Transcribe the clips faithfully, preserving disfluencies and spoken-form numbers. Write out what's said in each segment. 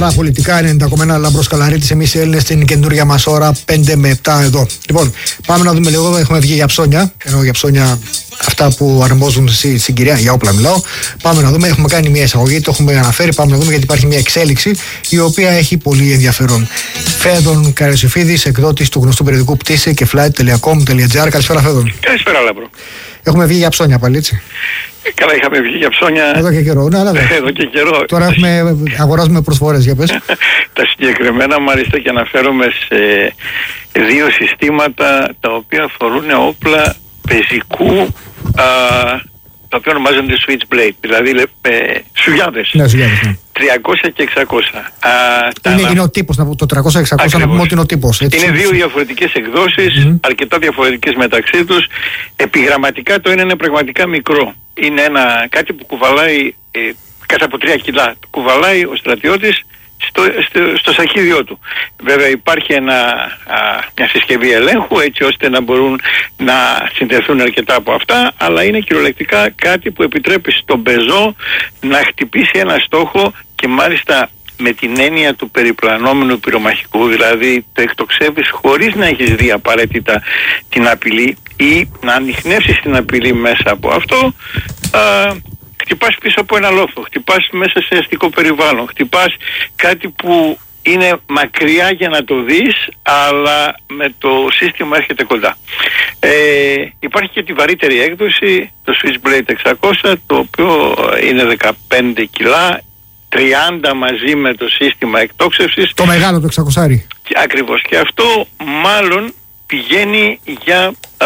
Τα πολιτικά ενενήντα κόμμα ένα Λάμπρος Καλαρίτης, εμείς οι Έλληνες στην καινούργια μας ώρα πέντε με επτά εδώ. Λοιπόν, πάμε να δούμε λίγο. Έχουμε βγει για ψώνια. Ενώ για ψώνια αυτά που αρμόζουν στη, στην κυρία, για όπλα μιλάω. Πάμε να δούμε. Έχουμε κάνει μια εισαγωγή, το έχουμε αναφέρει. Πάμε να δούμε γιατί υπάρχει μια εξέλιξη η οποία έχει πολύ ενδιαφέρον. Φέδων Καρασιοφίδης, εκδότης του γνωστού περιοδικού Πτήση και flight τελεία com τελεία τζι άρ. Καλησπέρα, Φέδων. Καλησπέρα, Λάμπρο. Έχουμε βγει για ψώνια πάλι, έτσι. Καλά, είχαμε βγει για ψώνια. Εδώ και καιρό, ναι, αλλά δεν. Εδώ και καιρό. Τώρα έχουμε, αγοράζουμε προσφορές, για πες. Τα συγκεκριμένα, μάλιστα, και αναφέρομαι σε δύο συστήματα τα οποία αφορούν όπλα πεζικού, α, τα οποία ονομάζονται switchblade, δηλαδή ε, σουγιάδες. Ναι, σουγιάδες, ναι. τριακόσια και εξακόσια. Α, είναι, τα... είναι ο τύπος, το τριακόσια εξακόσια να πούμε ότι είναι ο τύπος. Έτσι. Είναι δύο διαφορετικές εκδόσεις, mm-hmm. αρκετά διαφορετικές μεταξύ τους. Επιγραμματικά το ένα είναι πραγματικά μικρό. Είναι ένα, κάτι που κουβαλάει ε, κάτω από τρία κιλά. Κουβαλάει ο στρατιώτης στο, στο, στο σαχίδιό του. Βέβαια υπάρχει ένα, α, μια συσκευή ελέγχου έτσι ώστε να μπορούν να συνδεθούν αρκετά από αυτά, αλλά είναι κυριολεκτικά κάτι που επιτρέπει στον πεζό να χτυπήσει ένα στόχο και μάλιστα με την έννοια του περιπλανόμενου πυρομαχικού, δηλαδή το εκτοξεύεις χωρίς να έχεις δει απαραίτητα την απειλή ή να ανιχνεύσεις την απειλή μέσα από αυτό. Α, χτυπάς πίσω από ένα λόφο, χτυπάς μέσα σε αστικό περιβάλλον, χτυπάς κάτι που είναι μακριά για να το δεις, αλλά με το σύστημα έρχεται κοντά. Ε, υπάρχει και τη βαρύτερη έκδοση, το Switchblade εξακόσια, το οποίο είναι δεκαπέντε κιλά, τριάντα μαζί με το σύστημα εκτόξευσης. Το μεγάλο το εξακόσια. Ακριβώς. Και αυτό μάλλον πηγαίνει για ε,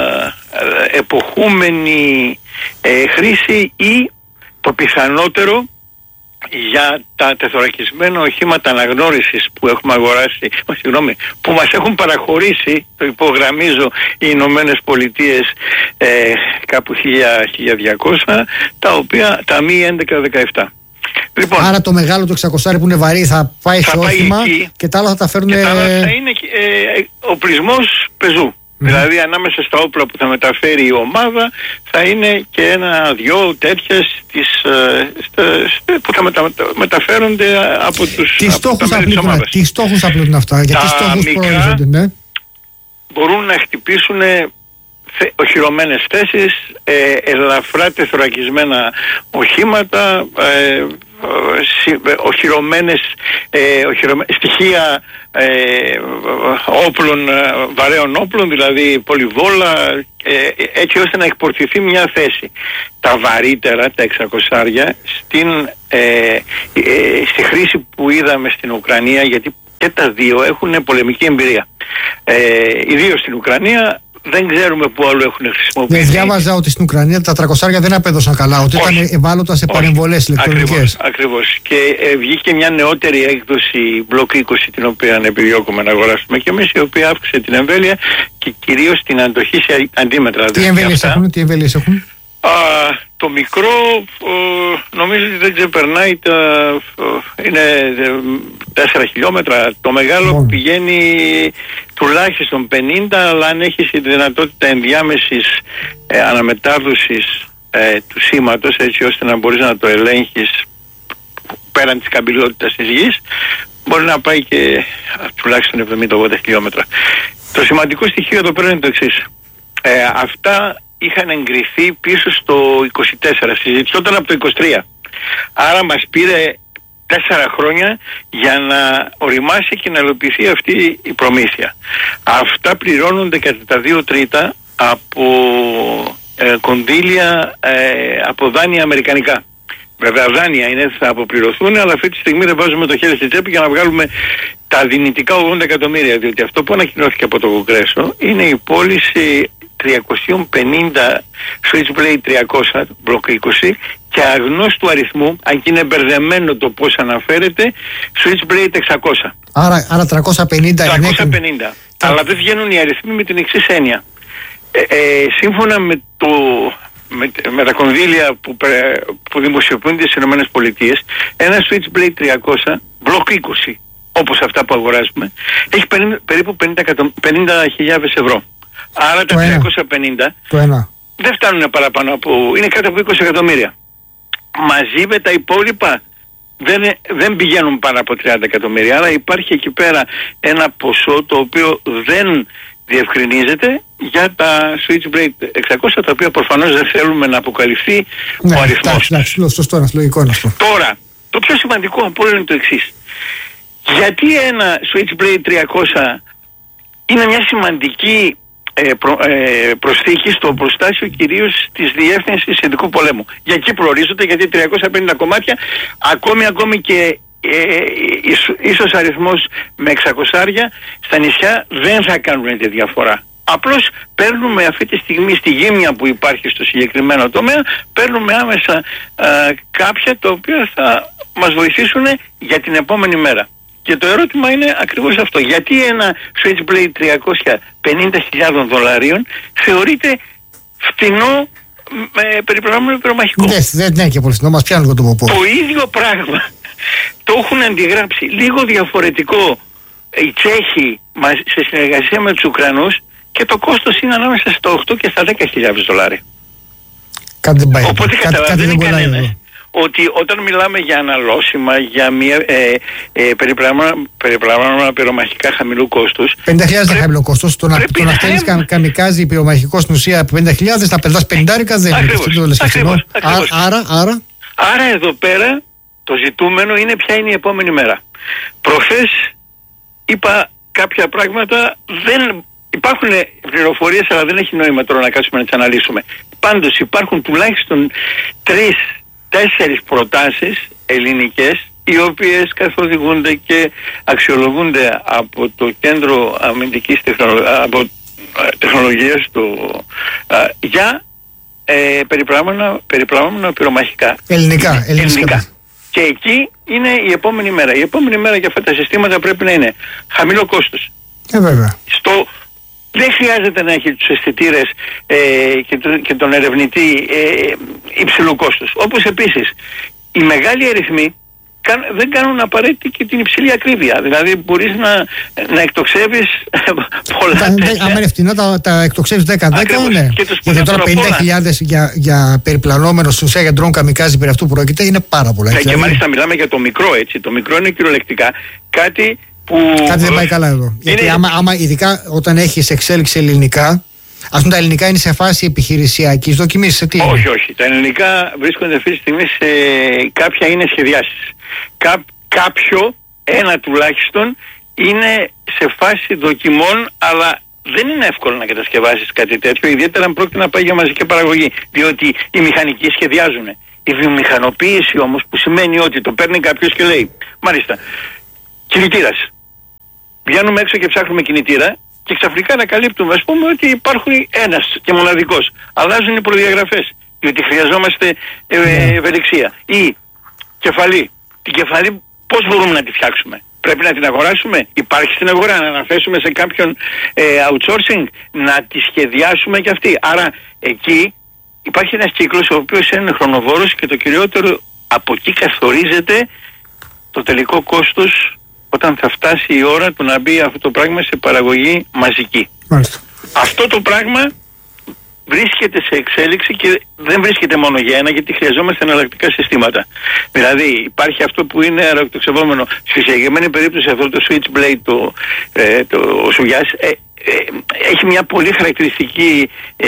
εποχούμενη ε, χρήση ή το πιθανότερο για τα τεθωρακισμένα οχήματα αναγνώρισης που έχουμε αγοράσει, oh, συγγνώμη, που μας έχουν παραχωρήσει, το υπογραμμίζω, οι Ηνωμένες Πολιτείες ε, κάπου χίλια διακόσια, τα οποία τα μη έντεκα δεκαεπτά. Λοιπόν, άρα το μεγάλο το εξακόσια που είναι βαρύ θα πάει θα σε πάει όχημα εκεί, και τα άλλα θα τα φέρουν. Και τα άλλα θα είναι ε, οπλισμός πεζού. Mm. Δηλαδή ανάμεσα στα όπλα που θα μεταφέρει η ομάδα θα είναι και ένα-δυο τέτοιες τις, ε, που θα μετα, μεταφέρονται από τους τι στόχους θα πλήττουν, τι στόχους θα πλήττουν αυτά, γιατί στόχους προορίζονται, ναι. Μπορούν να χτυπήσουν οχυρωμένες θέσεις, ε, ελαφρά τεθωρακισμένα οχήματα, ε, οχυρωμένες, ε, οχυρωμέ... στοιχεία ε, όπλων, βαρέων όπλων, δηλαδή πολυβόλα, ε, έτσι ώστε να εκπορτηθεί μια θέση. Τα βαρύτερα, τα εξακόσια, στην, ε, ε, στη χρήση που είδαμε στην Ουκρανία, γιατί και τα δύο έχουν πολεμική εμπειρία. Ε, ιδίως στην Ουκρανία. Δεν ξέρουμε πού άλλο έχουν χρησιμοποιηθεί. Ναι, διάβαζα ότι στην Ουκρανία τα τριακόσια δεν απέδωσαν καλά, ότι όχι, ήταν ευάλωτα σε παρεμβολές ηλεκτρονικές. Ακριβώς, ακριβώς. Και ε, βγήκε μια νεότερη έκδοση Block είκοσι, την οποία επιδιώκουμε να αγοράσουμε και εμείς, η οποία αύξησε την εμβέλεια και κυρίως την αντοχή σε αντίμετρα. Τι εμβέλειες έχουν, τι εμβέλειες έχουν. Α, το μικρό ο, νομίζω ότι δεν ξεπερνάει τα, ο, είναι τέσσερα χιλιόμετρα. Το μεγάλο oh. πηγαίνει τουλάχιστον πενήντα, αλλά αν έχεις τη δυνατότητα ενδιάμεσης ε, αναμετάδοσης ε, του σήματος, έτσι ώστε να μπορείς να το ελέγχεις πέραν της καμπυλότητας της γης, μπορεί να πάει και τουλάχιστον εβδομήντα ογδόντα χιλιόμετρα. Το σημαντικό στοιχείο εδώ πέρα είναι το εξής. Ε, αυτά είχαν εγκριθεί πίσω στο είκοσι τέσσερα, συζητιόταν από το είκοσι τρία. Άρα μας πήρε τέσσερα χρόνια για να οριμάσει και να υλοποιηθεί αυτή η προμήθεια. Αυτά πληρώνονται κατά τα δύο τρίτα από ε, κονδύλια, ε, από δάνεια αμερικανικά. Βέβαια δάνεια είναι, θα αποπληρωθούν, αλλά αυτή τη στιγμή δεν βάζουμε το χέρι στη τσέπη για να βγάλουμε τα δυνητικά ογδόντα εκατομμύρια, διότι αυτό που ανακοινώθηκε από το Κογκρέσο είναι η πώληση τριακόσια πενήντα Switchblade τριακόσια, Block είκοσι, και αγνώστου αριθμού, αν και είναι μπερδεμένο το πώς αναφέρεται, Switchblade εξακόσια. Άρα, άρα τριακόσια πενήντα. τριακόσια πενήντα. Είναι... Αλλά δεν βγαίνουν οι αριθμοί με την εξής έννοια. Ε, ε, σύμφωνα με, το, με, με τα κονδύλια που, που δημοσιοποιούνται στις ΗΠΑ, ένα Switchblade τριακόσια, Block είκοσι, όπως αυτά που αγοράζουμε, έχει περίπου πενήντα χιλιάδες ευρώ. Άρα τα τριακόσια πενήντα δεν φτάνουν παραπάνω από, είναι κάτω από είκοσι εκατομμύρια. Μαζί με τα υπόλοιπα δεν, δεν πηγαίνουν πάνω από τριάντα εκατομμύρια. Άρα υπάρχει εκεί πέρα ένα ποσό το οποίο δεν διευκρινίζεται για τα Switchblade εξακόσια, τα οποία προφανώς δεν θέλουμε να αποκαλυφθεί ναι, ο αριθμός. Εντάξει, εντάξει, σωστό, είναι λογικό είναι αυτό. Τώρα, το πιο σημαντικό από όλο είναι το εξής. Γιατί ένα Switchblade τριακόσια είναι μια σημαντική ε, προ, ε, προσθήκη στο προστάσιο κυρίως της Διεύθυνσης Ειδικού Πολέμου. Για εκεί προορίζονται, γιατί τριακόσια πενήντα κομμάτια, ακόμη, ακόμη και ε, ίσως αριθμός με εξακόσια στα νησιά δεν θα κάνουν τη διαφορά. Απλώς παίρνουμε αυτή τη στιγμή στη γύμνια που υπάρχει στο συγκεκριμένο τομέα, παίρνουμε άμεσα α, κάποια τα οποία θα μας βοηθήσουν για την επόμενη μέρα. Και το ερώτημα είναι ακριβώς αυτό. Γιατί ένα Switchblade τριακόσια πενήντα χιλιάδες δολαρίων θεωρείται φτηνό με περιπλανόμενο πυρομαχικό? Ναι, δεν είναι και πολύ φτηνό, μας πιάνουν το ποπό. Το ίδιο πράγμα το έχουν αντιγράψει λίγο διαφορετικό οι Τσέχοι σε συνεργασία με τους Ουκρανούς και το κόστος είναι ανάμεσα στα οκτώ και στα δέκα χιλιάδες δολάρια. Κάτι δεν πάει. Οπότε κάτι, καταλαβαίνει κανένας ότι όταν μιλάμε για αναλώσιμα, για μια ε, ε, περιπλανόμενα πυρομαχικά χαμηλού κόστους, πενήντα χιλιάδες είναι χαμηλό κόστος. Το να, το να στέλνεις κα, καμικάζι πυρομαχικό στην ουσία πενήντα χιλιάδες, να πετάς πενηντάρικα δεν είναι. Ακριβώς. Άρα, άρα. Άρα εδώ πέρα το ζητούμενο είναι ποια είναι η επόμενη μέρα. Προχθές είπα κάποια πράγματα, δεν υπάρχουν πληροφορίες, αλλά δεν έχει νόημα τώρα να κάτσουμε να τις αναλύσουμε. Πάντως υπάρχουν τουλάχιστον τρεις, τέσσερις προτάσεις ελληνικές, οι οποίες καθοδηγούνται και αξιολογούνται από το Κέντρο Αμυντικής Τεχνολογίας, από τεχνολογίας το, α, για ε, περιπλανόμενα πυρομαχικά. Ελληνικά, ελληνικά. Και εκεί είναι η επόμενη μέρα. Η επόμενη μέρα για αυτά τα συστήματα πρέπει να είναι χαμηλό κόστος. Ε, βέβαια. Στο, δεν χρειάζεται να έχει τους αισθητήρες ε, και, το, και τον ερευνητή ε, υψηλού κόστους. Όπως επίσης οι μεγάλοι αριθμοί καν, δεν κάνουν απαραίτητη και την υψηλή ακρίβεια. Δηλαδή μπορείς να, να εκτοξεύεις πολλά τέτοια. Αν είναι φτηνό τα, τα εκτοξεύεις δέκα δέκα, ναι. Γιατί τώρα πενήντα χιλιάδες για, για περιπλανόμενο στην ουσία για ντρόν καμικάζι, περί αυτού πρόκειται, είναι πάρα πολλά. Ναι, και δηλαδή μάλιστα μιλάμε για το μικρό, έτσι. Το μικρό είναι κυριολεκτικά κάτι που... Κάτι δεν πάει καλά εδώ. Είναι... Γιατί άμα, άμα ειδικά όταν έχεις εξέλιξη ελληνικά, ας πούμε τα ελληνικά είναι σε φάση επιχειρησιακής δοκιμής, σε τι? Όχι, όχι. Τα ελληνικά βρίσκονται αυτή τη στιγμή σε... κάποια είναι σχεδιάσεις. Κά... Κάποιο, ένα τουλάχιστον, είναι σε φάση δοκιμών, αλλά δεν είναι εύκολο να κατασκευάσεις κάτι τέτοιο, ιδιαίτερα αν πρόκειται να πάει για μαζική παραγωγή. Διότι οι μηχανικοί σχεδιάζουν. Η βιομηχανοποίηση όμως, που σημαίνει ότι το παίρνει κάποιος και λέει, μάλιστα, κινητήρας. Βγαίνουμε έξω και ψάχνουμε κινητήρα και ξαφνικά ανακαλύπτουμε, ας πούμε, ότι υπάρχουν ένας και μοναδικός. Αλλάζουν οι προδιαγραφές, διότι χρειαζόμαστε ε, ευελιξία. Ή κεφαλή. Την κεφαλή πώς μπορούμε να τη φτιάξουμε? Πρέπει να την αγοράσουμε? Υπάρχει στην αγορά? Να αναθέσουμε σε κάποιον ε, outsourcing? Να τη σχεδιάσουμε κι αυτή? Άρα εκεί υπάρχει ένας κύκλος ο οποίος είναι χρονοβόρος και το κυριότερο, από εκεί καθορίζεται το τελικό κόστος όταν θα φτάσει η ώρα του να μπει αυτό το πράγμα σε παραγωγή μαζική. Μάλιστα. Αυτό το πράγμα βρίσκεται σε εξέλιξη και δεν βρίσκεται μόνο για ένα, γιατί χρειαζόμαστε εναλλακτικά συστήματα. Δηλαδή υπάρχει αυτό που είναι αεροεκτοξευόμενο. Στη συγκεκριμένη περίπτωση αυτό το Switchblade, το, ε, το Σουγιάς, ε, ε, έχει μια πολύ χαρακτηριστική ε,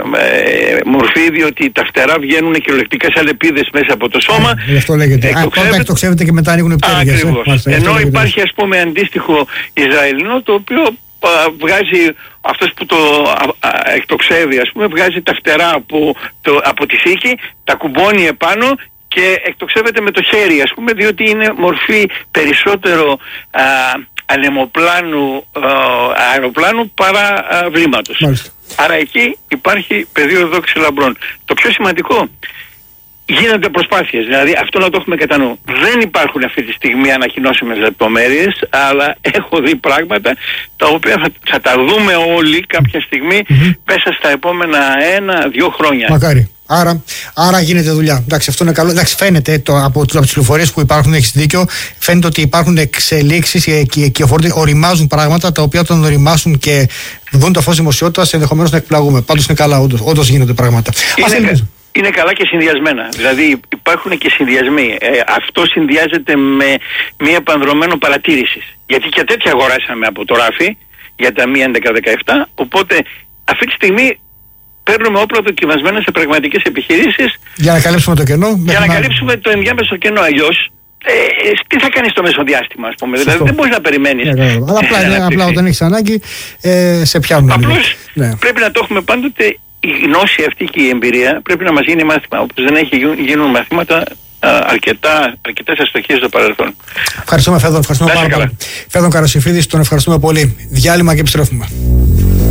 ε, μορφή, διότι τα φτερά βγαίνουν κυριολεκτικά σαν λεπίδες μέσα από το σώμα. Γι' αυτό λέγεται. Εκτοξεύεται... εκτοξεύεται και μετά ανοίγουν οι πτέρυγες. Ακριβώς. Ε, Ενώ υπάρχει, ας πούμε, αντίστοιχο Ισραηλινό, το οποίο α, βγάζει, αυτός που το α, α, εκτοξεύει, ας πούμε, βγάζει τα φτερά από, το, από τη θήκη, τα κουμπώνει επάνω και εκτοξεύεται με το χέρι, ας πούμε, διότι είναι μορφή περισσότερο α, ανεμοπλάνου, α, αεροπλάνου παρά α, βλήματος. Μάλιστα. Άρα εκεί υπάρχει πεδίο δόξη λαμπρών. Το πιο σημαντικό, γίνονται προσπάθειες, δηλαδή αυτό να το έχουμε κατά νου. Δεν υπάρχουν αυτή τη στιγμή ανακοινώσιμες λεπτομέρειες, αλλά έχω δει πράγματα τα οποία θα, θα τα δούμε όλοι κάποια στιγμή mm-hmm. μέσα στα επόμενα ένα-δύο χρόνια. Μακάρι. Άρα, άρα γίνεται δουλειά. Εντάξει, αυτό είναι καλό. Εντάξει, φαίνεται το, από, από τις πληροφορίες που υπάρχουν, έχεις δίκιο, φαίνεται ότι υπάρχουν εξελίξεις και, και, και οριμάζουν πράγματα τα οποία όταν οριμάσουν και δουν το φως δημοσιότητας ενδεχομένως να εκπλαγούμε. Πάντως είναι καλά, όντως, όντως γίνονται πράγματα. Είναι, κα, είναι καλά και συνδυασμένα. Δηλαδή υπάρχουν και συνδυασμοί. Ε, αυτό συνδυάζεται με μία επανδρομένο παρατήρησης. Γιατί και τέτοια αγοράσαμε από το ράφι για τα μη έντεκα δεκαεπτά. Οπότε αυτή τη στιγμή παίρνουμε όπλα δοκιμασμένα σε πραγματικές επιχειρήσεις. Για να καλύψουμε το κενό. Για να καλύψουμε το ενδιάμεσο κενό. Αλλιώς, ε, τι θα κάνεις στο μεσοδιάστημα, ας πούμε. Δηλαδή δεν μπορείς να περιμένεις. Yeah, yeah, yeah. Αλλά απλά, ναι, απλά όταν έχεις ανάγκη, ε, σε πιάνουν. Απλώς ναι. πρέπει να το έχουμε πάντοτε. Η γνώση αυτή και η εμπειρία πρέπει να μας γίνει μάθημα. Όπως δεν έχει γίνουν μαθήματα αρκετά, αρκετές αστοχίες στο παρελθόν. Ευχαριστούμε, Φέδων. Ευχαριστούμε πάρα πολύ. Φέδων Καρασιφίδης, τον ευχαριστούμε πολύ. Διάλειμμα και επιστρέφουμε.